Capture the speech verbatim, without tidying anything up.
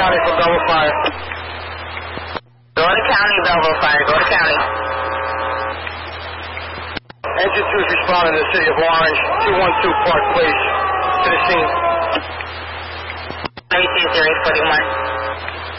County from Belleville Fire. Go to County, Belleville Fire. Go to County. Engine two is responding to the city of Orange, two one two Park Place, to the scene.